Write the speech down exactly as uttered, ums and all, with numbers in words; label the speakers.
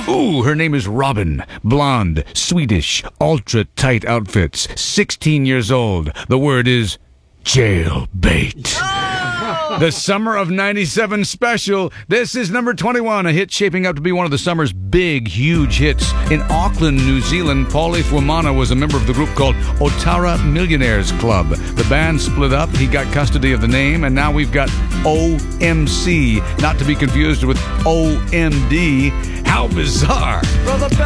Speaker 1: Ooh, her name is Robin. Blonde, Swedish, ultra-tight outfits. sixteen years old. The word is jailbait. The Summer of ninety-seven special. This is number twenty-one, a hit shaping up to be one of the summer's big, huge hits. In Auckland, New Zealand, Paulie Fuemana was a member of the group called Otara Millionaires Club. The band split up, he got custody of the name, and now we've got O M C, not to be confused with O M D. How bizarre.